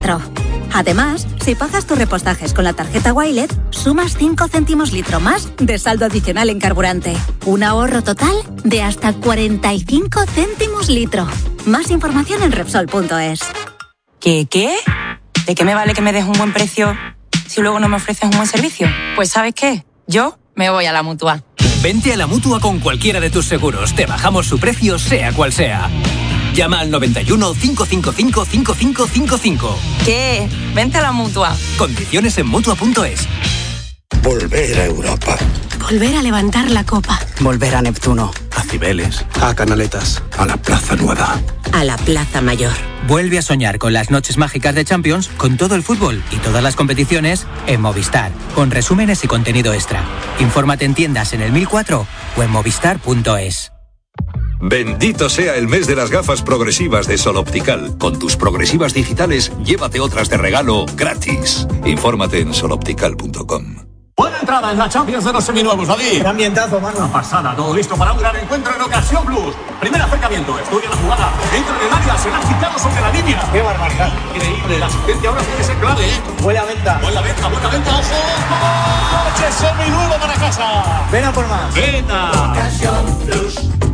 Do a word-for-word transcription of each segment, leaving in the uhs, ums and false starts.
litro. Además, si pagas tus repostajes con la tarjeta Wilet, sumas cinco céntimos litro más de saldo adicional en carburante. Un ahorro total de hasta cuarenta y cinco céntimos litro. Más información en Repsol punto es. ¿Qué qué? ¿De qué me vale que me des un buen precio si luego no me ofreces un buen servicio? Pues ¿sabes qué? Yo me voy a la Mutua. Vente a la Mutua con cualquiera de tus seguros. Te bajamos su precio, sea cual sea. Llama al noventa y uno, cinco cinco cinco, cinco cinco cinco cinco. ¿Qué? Vente a la Mutua. Condiciones en Mutua punto es. Volver a Europa. Volver a levantar la copa. Volver a Neptuno. A Cibeles. A Canaletas. A la Plaza Nueva. A la Plaza Mayor. Vuelve a soñar con las noches mágicas de Champions, con todo el fútbol y todas las competiciones en Movistar, con resúmenes y contenido extra. Infórmate en tiendas en el mil cuatro o en movistar punto es. Bendito sea el mes de las gafas progresivas de Sol Optical. Con tus progresivas digitales, llévate otras de regalo gratis. Infórmate en sol optical punto com. Buena entrada en la Champions de los seminuevos, David. Qué ambientazo, mano. Una pasada, todo listo para un gran encuentro en Ocasión Plus. Primer acercamiento, estudia la jugada. Entra en el área, se la ha quitado sobre la línea. Qué barbaridad. Increíble, la asistencia ahora tiene que ser clave, ¿eh? Buena venta. Buena venta, buena venta, ojo. ¡Coche seminuevo para casa! Ven a por más. ¡Venta! Ocasión Plus.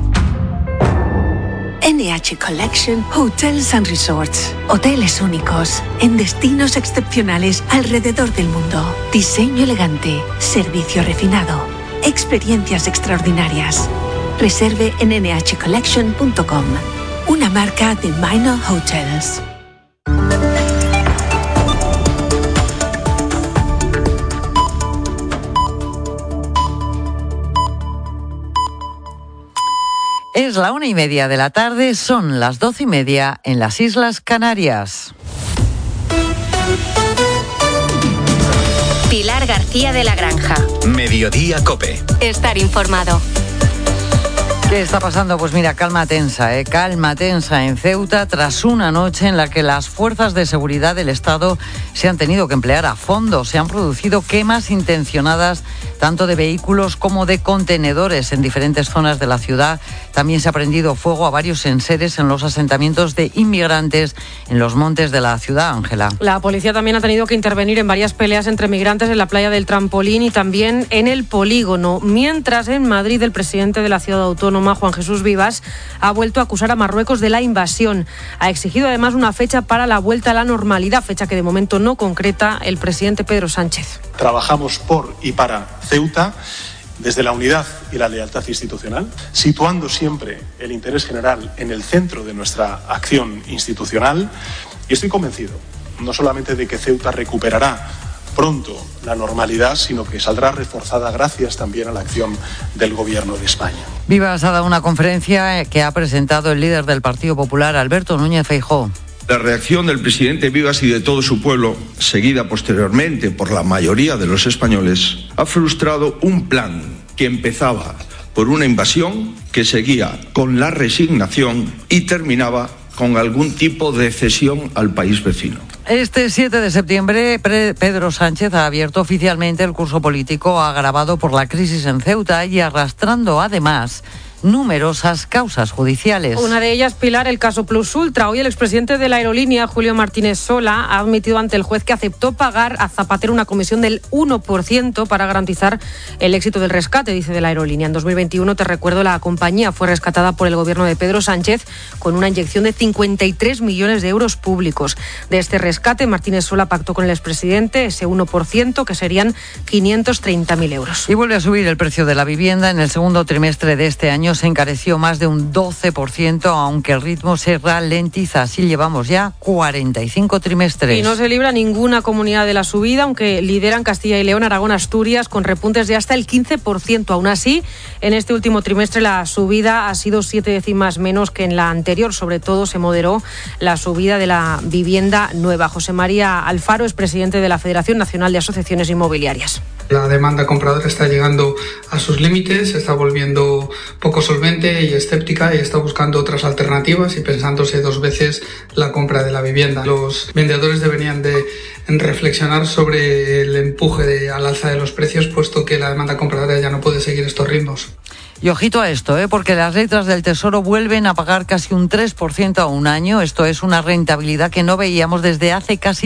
N H Collection Hotels and Resorts. Hoteles únicos en destinos excepcionales alrededor del mundo. Diseño elegante, servicio refinado, experiencias extraordinarias. Reserve en ene hache collection punto com. Una marca de Minor Hotels. Es la una y media de la tarde, son las doce y media en las Islas Canarias. Pilar García de la Granja. Mediodía COPE. Estar informado. ¿Qué está pasando? Pues mira, calma tensa, ¿eh? Calma tensa en Ceuta tras una noche en la que las fuerzas de seguridad del Estado se han tenido que emplear a fondo. Se han producido quemas intencionadas tanto de vehículos como de contenedores en diferentes zonas de la ciudad. También se ha prendido fuego a varios enseres en los asentamientos de inmigrantes en los montes de la ciudad, Ángela. La policía también ha tenido que intervenir en varias peleas entre migrantes en la playa del Trampolín y también en el Polígono. Mientras en Madrid el presidente de la ciudad autónoma, Juan Jesús Vivas, ha vuelto a acusar a Marruecos de la invasión. Ha exigido además una fecha para la vuelta a la normalidad, fecha que de momento no concreta el presidente Pedro Sánchez. Trabajamos por y para Ceuta desde la unidad y la lealtad institucional, situando siempre el interés general en el centro de nuestra acción institucional, y estoy convencido no solamente de que Ceuta recuperará pronto la normalidad, sino que saldrá reforzada gracias también a la acción del Gobierno de España. Vivas ha dado una conferencia que ha presentado el líder del Partido Popular, Alberto Núñez Feijóo. La reacción del presidente Vivas y de todo su pueblo, seguida posteriormente por la mayoría de los españoles, ha frustrado un plan que empezaba por una invasión, que seguía con la resignación y terminaba con algún tipo de cesión al país vecino. Este siete de septiembre, Pedro Sánchez ha abierto oficialmente el curso político agravado por la crisis en Ceuta y arrastrando además numerosas causas judiciales. Una de ellas, Pilar, el caso Plus Ultra. Hoy el expresidente de la aerolínea, Julio Martínez Sola, ha admitido ante el juez que aceptó pagar a Zapatero una comisión del uno por ciento para garantizar el éxito del rescate, dice, de la aerolínea. En dos mil veintiuno, te recuerdo, la compañía fue rescatada por el gobierno de Pedro Sánchez con una inyección de cincuenta y tres millones de euros públicos. De este rescate, Martínez Sola pactó con el expresidente ese uno por ciento, que serían quinientos treinta mil euros. Y vuelve a subir el precio de la vivienda. En el segundo trimestre de este año se encareció más de un doce por ciento, aunque el ritmo se ralentiza. Así llevamos ya cuarenta y cinco trimestres. Y no se libra ninguna comunidad de la subida, aunque lideran Castilla y León, Aragón, Asturias, con repuntes de hasta el quince por ciento. Aún así, en este último trimestre la subida ha sido siete décimas menos que en la anterior. Sobre todo se moderó la subida de la vivienda nueva. José María Alfaro es presidente de la Federación Nacional de Asociaciones Inmobiliarias. La demanda compradora está llegando a sus límites, se está volviendo poco solvente y escéptica y está buscando otras alternativas y pensándose dos veces la compra de la vivienda. Los vendedores deberían de reflexionar sobre el empuje de, al alza de los precios, puesto que la demanda compradora ya no puede seguir estos ritmos. Y ojito a esto, ¿eh? porque las letras del Tesoro vuelven a pagar casi un tres por ciento a un año. Esto es una rentabilidad que no veíamos desde hace casi